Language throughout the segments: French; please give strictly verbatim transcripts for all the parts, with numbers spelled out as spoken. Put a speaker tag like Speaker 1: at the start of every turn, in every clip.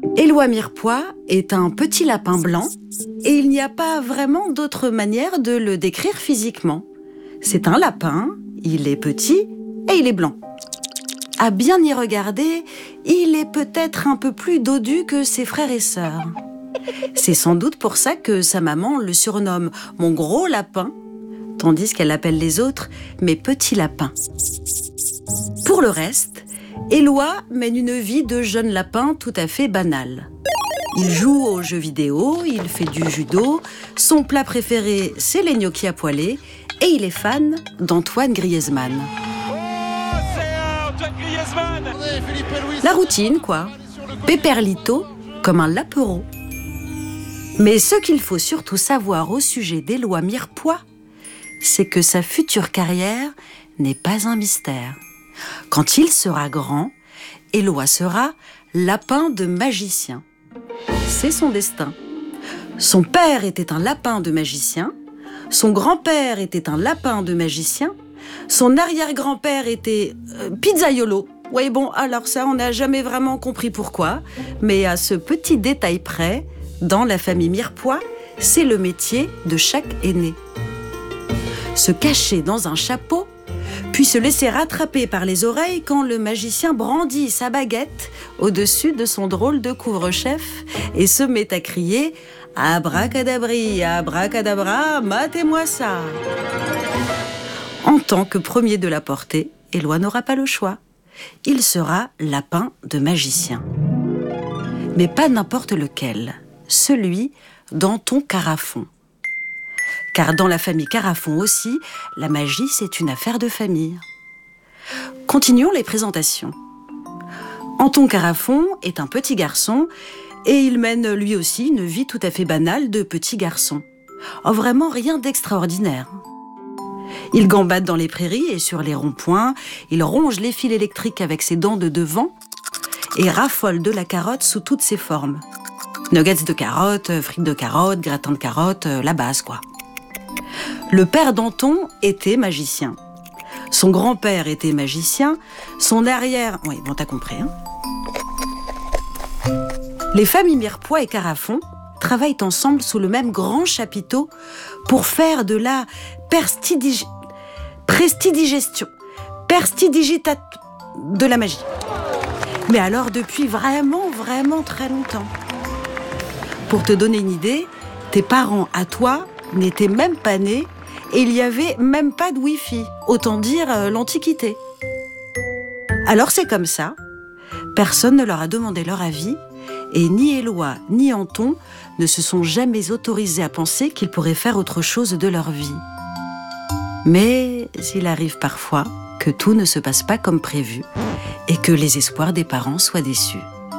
Speaker 1: Éloi Mirepoix est un petit lapin blanc et il n'y a pas vraiment d'autre manière de le décrire physiquement. C'est un lapin, il est petit et il est blanc. À bien y regarder, il est peut-être un peu plus dodu que ses frères et sœurs. C'est sans doute pour ça que sa maman le surnomme « mon gros lapin », tandis qu'elle appelle les autres « mes petits lapins ». Pour le reste, Éloi mène une vie de jeune lapin tout à fait banale. Il joue aux jeux vidéo, il fait du judo, son plat préféré c'est les gnocchis à poêler et il est fan d'Antoine Griezmann. La routine, quoi. Péperlito comme un lapereau. Mais ce qu'il faut surtout savoir au sujet d'Éloi Mirepoix, c'est que sa future carrière n'est pas un mystère. Quand il sera grand, Éloi sera lapin de magicien. C'est son destin. Son père était un lapin de magicien, son grand-père était un lapin de magicien, son arrière-grand-père était euh, pizzaiolo. Oui, bon, alors ça, on n'a jamais vraiment compris pourquoi, mais à ce petit détail près, dans la famille Mirepoix, c'est le métier de chaque aîné. Se cacher dans un chapeau, puis se laisser rattraper par les oreilles quand le magicien brandit sa baguette au-dessus de son drôle de couvre-chef et se met à crier « Abracadabri, abracadabra, matez-moi ça !» En tant que premier de la portée, Éloi n'aura pas le choix. Il sera lapin de magicien. Mais pas n'importe lequel, celui d'Anton Carafon. Car dans la famille Carafon aussi, la magie, c'est une affaire de famille. Continuons les présentations. Anton Carafon est un petit garçon et il mène lui aussi une vie tout à fait banale de petit garçon. Oh, vraiment rien d'extraordinaire. Il gambade dans les prairies et sur les ronds-points, il ronge les fils électriques avec ses dents de devant et raffole de la carotte sous toutes ses formes. Nuggets de carottes, frites de carottes, gratin de carottes, la base quoi. Le père d'Anton était magicien. Son grand-père était magicien. Son arrière... Oui, bon, t'as compris, hein. Les familles Mirepoix et Carafon travaillent ensemble sous le même grand chapiteau pour faire de la perstidig... prestidigestion. Perstidigita... de la magie. Mais alors depuis vraiment, vraiment très longtemps. Pour te donner une idée, tes parents à toi n'étaient même pas nés et il n'y avait même pas de Wi-Fi, autant dire euh, l'Antiquité. Alors c'est comme ça, personne ne leur a demandé leur avis et ni Éloi ni Anton ne se sont jamais autorisés à penser qu'ils pourraient faire autre chose de leur vie. Mais il arrive parfois que tout ne se passe pas comme prévu et que les espoirs des parents soient déçus.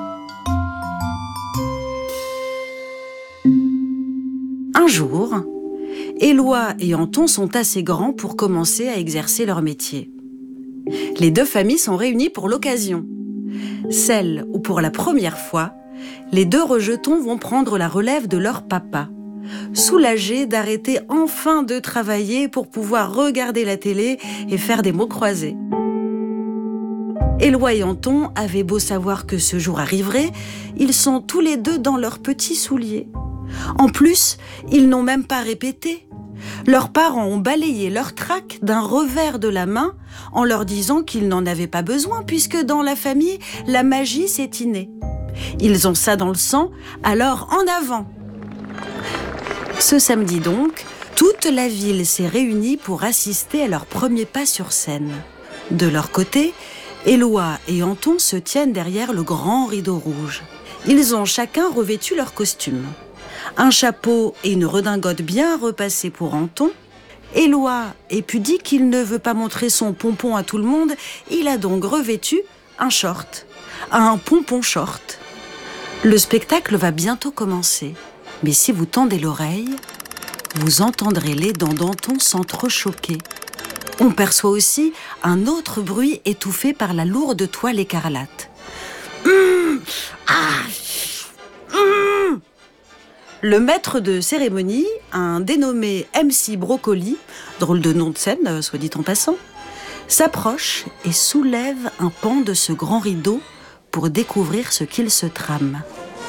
Speaker 1: Un jour, Éloi et Anton sont assez grands pour commencer à exercer leur métier. Les deux familles sont réunies pour l'occasion. Celle où, pour la première fois, les deux rejetons vont prendre la relève de leur papa, soulagés d'arrêter enfin de travailler pour pouvoir regarder la télé et faire des mots croisés. Éloi et Anton avaient beau savoir que ce jour arriverait, ils sont tous les deux dans leurs petits souliers. En plus, ils n'ont même pas répété. Leurs parents ont balayé leur trac d'un revers de la main en leur disant qu'ils n'en avaient pas besoin puisque dans la famille, la magie c'est inné. Ils ont ça dans le sang, alors en avant. Ce samedi donc, toute la ville s'est réunie pour assister à leur premier pas sur scène. De leur côté, Éloi et Anton se tiennent derrière le grand rideau rouge. Ils ont chacun revêtu leur costume. Un chapeau et une redingote bien repassée pour Anton. Éloi est pudique qu'il ne veut pas montrer son pompon à tout le monde. Il a donc revêtu un short, un pompon short. Le spectacle va bientôt commencer. Mais si vous tendez l'oreille, vous entendrez les dents d'Anton s'entrechoquer. On perçoit aussi un autre bruit étouffé par la lourde toile écarlate. Mmh, ah, mmh. Le maître de cérémonie, un dénommé M C Brocoli, drôle de nom de scène, soit dit en passant, s'approche et soulève un pan de ce grand rideau pour découvrir ce qu'il se trame.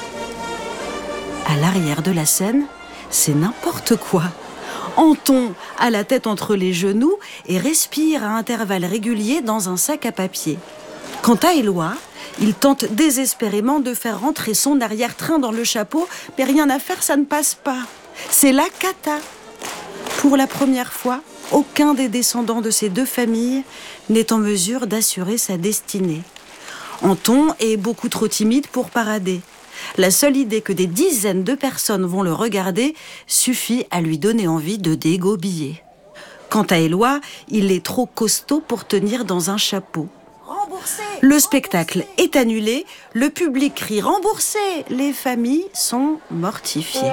Speaker 1: à l'arrière de la scène, c'est n'importe quoi. Anton a la tête entre les genoux et respire à intervalles réguliers dans un sac à papier. Quant à Éloi, il tente désespérément de faire rentrer son arrière-train dans le chapeau, mais rien à faire, ça ne passe pas. C'est la cata. Pour la première fois, aucun des descendants de ces deux familles n'est en mesure d'assurer sa destinée. Anton est beaucoup trop timide pour parader. La seule idée que des dizaines de personnes vont le regarder suffit à lui donner envie de dégobiller. Quant à Éloi, il est trop costaud pour tenir dans un chapeau. Remboursé, le spectacle remboursé. Est annulé, le public crie « Remboursé !» Les familles sont mortifiées.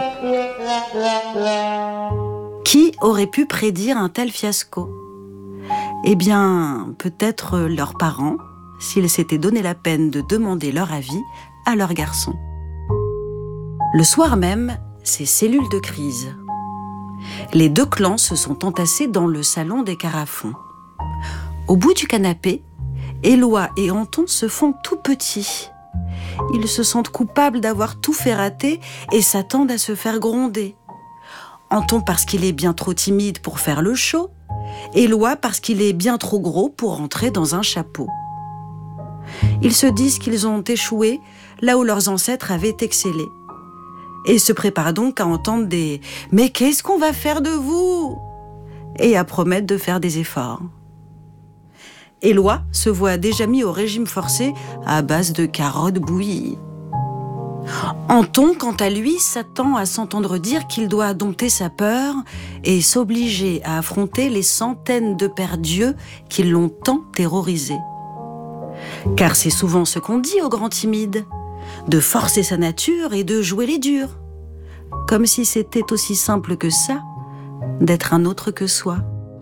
Speaker 1: Qui aurait pu prédire un tel fiasco ? Eh bien, peut-être leurs parents, s'ils s'étaient donné la peine de demander leur avis à leur garçon. Le soir même, c'est cellule de crise. Les deux clans se sont entassés dans le salon des Carafons. Au bout du canapé, Éloi et Anton se font tout petits. Ils se sentent coupables d'avoir tout fait rater et s'attendent à se faire gronder. Anton parce qu'il est bien trop timide pour faire le show, Éloi parce qu'il est bien trop gros pour rentrer dans un chapeau. Ils se disent qu'ils ont échoué là où leurs ancêtres avaient excellé. Et se préparent donc à entendre des « Mais qu'est-ce qu'on va faire de vous ?» et à promettre de faire des efforts. Éloi se voit déjà mis au régime forcé à base de carottes bouillies. Anton, quant à lui, s'attend à s'entendre dire qu'il doit dompter sa peur et s'obliger à affronter les centaines de pères dieux qui l'ont tant terrorisé. Car c'est souvent ce qu'on dit aux grands timides, de forcer sa nature et de jouer les durs. Comme si c'était aussi simple que ça, d'être un autre que soi.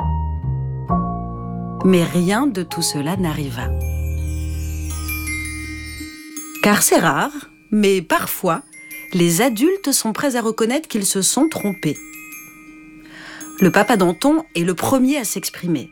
Speaker 1: Mais rien de tout cela n'arriva. Car c'est rare, mais parfois, les adultes sont prêts à reconnaître qu'ils se sont trompés. Le papa d'Anton est le premier à s'exprimer.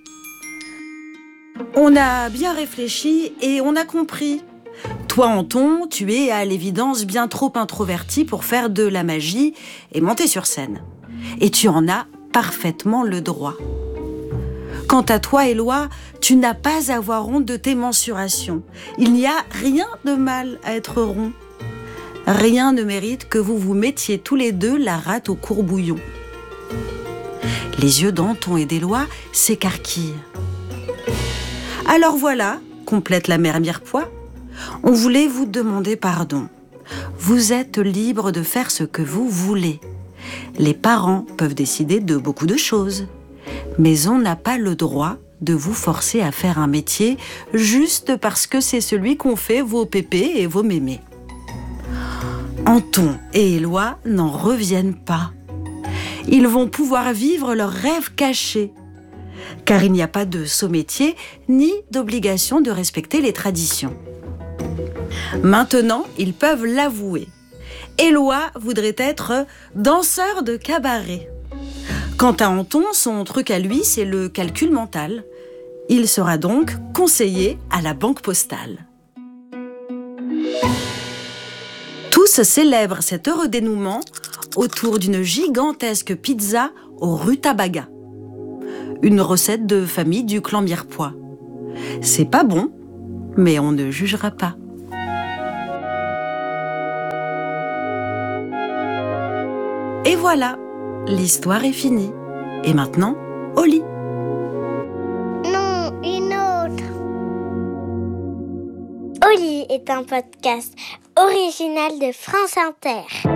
Speaker 1: On a bien réfléchi et on a compris. Toi, Anton, tu es à l'évidence bien trop introverti pour faire de la magie et monter sur scène. Et tu en as parfaitement le droit. Quant à toi, Éloi, tu n'as pas à avoir honte de tes mensurations. Il n'y a rien de mal à être rond. Rien ne mérite que vous vous mettiez tous les deux la rate au courbouillon. Les yeux d'Anton et d'Éloi s'écarquillent. Alors voilà, complète la mère Mirepoix, on voulait vous demander pardon. Vous êtes libre de faire ce que vous voulez. Les parents peuvent décider de beaucoup de choses, mais on n'a pas le droit de vous forcer à faire un métier juste parce que c'est celui qu'ont fait vos pépés et vos mémés. Anton et Éloi n'en reviennent pas. Ils vont pouvoir vivre leurs rêves cachés, car il n'y a pas de saut métier ni d'obligation de respecter les traditions. Maintenant, ils peuvent l'avouer. Éloi voudrait être danseur de cabaret. Quant à Anton, son truc à lui, c'est le calcul mental. Il sera donc conseiller à la banque postale. Tous célèbrent cet heureux dénouement autour d'une gigantesque pizza au rutabaga. Une recette de famille du clan Mirepoix. C'est pas bon, mais on ne jugera pas. Et voilà, l'histoire est finie. Et maintenant, au lit.
Speaker 2: Non, une autre. Au lit est un podcast original de France Inter.